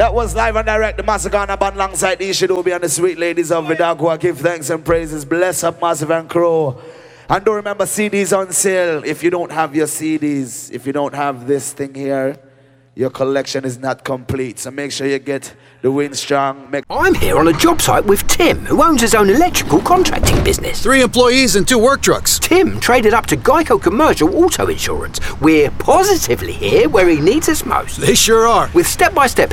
That was live and direct. The Massacana band alongside Ishidobi and the sweet ladies of Vidagua. Give thanks and praises. Bless up Massive and Crow. And don't remember, CDs on sale. If you don't have your CDs, if you don't have this thing here, your collection is not complete. So make sure you get the Winstrong. I'm here on a job site with Tim, who owns his own electrical contracting business. 3 employees and 2 work trucks. Tim traded up to Geico Commercial Auto Insurance. We're positively here where he needs us most. They sure are. With step-by-step